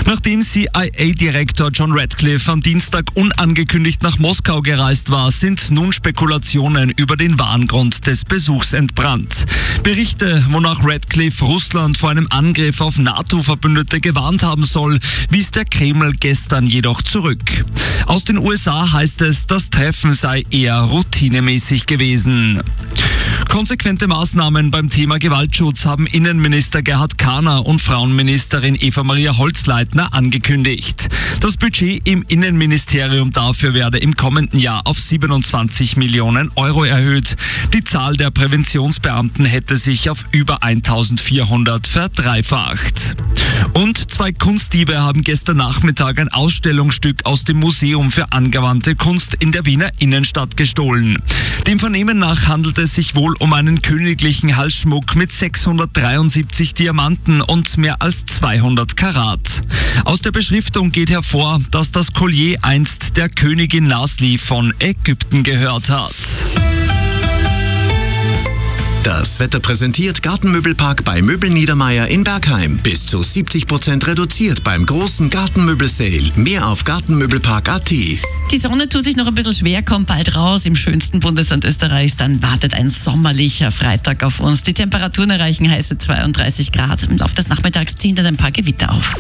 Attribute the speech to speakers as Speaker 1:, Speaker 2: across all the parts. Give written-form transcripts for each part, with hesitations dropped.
Speaker 1: Nachdem CIA-Direktor John Ratcliffe am Dienstag unangekündigt nach Moskau gereist war, sind nun Spekulationen über den wahren Grund des Besuchs entbrannt. Berichte, wonach Ratcliffe Russland vor einem Angriff auf NATO-Verbündete gewarnt haben soll, wies der Kreml gestern jedoch zurück. Aus den USA heißt es, das Treffen sei eher routinemäßig gewesen. Konsequente Maßnahmen beim Thema Gewaltschutz haben Innenminister Gerhard Kahner und Frauenministerin Eva-Maria Holzleitner angekündigt. Das Budget im Innenministerium dafür werde im kommenden Jahr auf 27 Millionen Euro erhöht. Die Zahl der Präventionsbeamten hätte sich auf über 1400 verdreifacht. Und 2 Kunstdiebe haben gestern Nachmittag ein Ausstellungsstück aus dem Museum für angewandte Kunst in der Wiener Innenstadt gestohlen. Dem Vernehmen nach handelt es sich wohl um einen königlichen Halsschmuck mit 673 Diamanten und mehr als 200 Karat. Aus der Beschriftung geht hervor, dass das Collier einst der Königin Nasli von Ägypten gehört hat.
Speaker 2: Das Wetter präsentiert Gartenmöbelpark bei Möbel Niedermeier in Bergheim. Bis zu 70% reduziert beim großen Gartenmöbel-Sale. Mehr auf gartenmöbelpark.at.
Speaker 3: Die Sonne tut sich noch ein bisschen schwer, kommt bald raus im schönsten Bundesland Österreichs. Dann wartet ein sommerlicher Freitag auf uns. Die Temperaturen erreichen heiße 32 Grad. Im Laufe des Nachmittags ziehen dann ein paar Gewitter auf.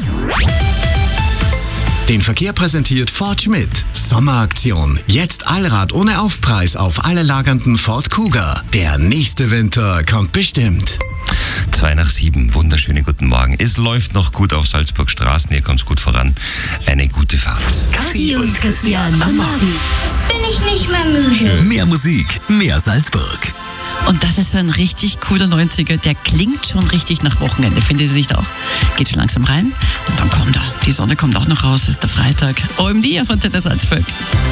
Speaker 2: Den Verkehr präsentiert Ford Schmidt. Sommeraktion. Jetzt Allrad ohne Aufpreis auf alle lagernden Ford Kuga. Der nächste Winter kommt bestimmt.
Speaker 4: 6:02, wunderschöne guten Morgen. Es läuft noch gut auf Salzburg Straßen, hier kommt es gut voran. Eine gute Fahrt.
Speaker 5: Kathi und Christian am Morgen.
Speaker 6: Bin ich nicht mehr müde.
Speaker 5: Mehr Musik, mehr Salzburg.
Speaker 3: Und das ist so ein richtig cooler 90er, der klingt schon richtig nach Wochenende, findet ihr nicht auch? Geht schon langsam rein und dann kommt er. Die Sonne kommt auch noch raus, ist der Freitag. OMD auf Antenne Salzburg.